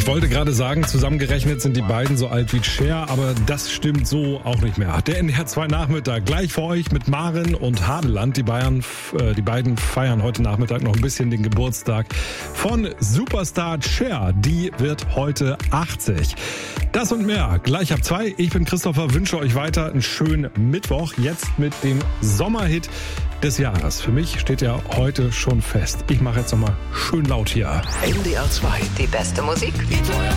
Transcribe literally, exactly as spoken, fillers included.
Ich wollte gerade sagen, zusammengerechnet sind die beiden so alt wie Cher, aber das stimmt so auch nicht mehr. Der N D R zwei Nachmittag gleich für euch mit Maren und Hadeland. Die, Bayern, äh, die beiden feiern heute Nachmittag noch ein bisschen den Geburtstag von Superstar Cher. Die wird heute achtzig. Das und mehr gleich ab zwei. Ich bin Christopher, wünsche euch weiter einen schönen Mittwoch. Jetzt mit dem Sommerhit des Jahres. Für mich steht ja heute schon fest. Ich mache jetzt nochmal schön laut hier. N D R zwei. Die beste Musik.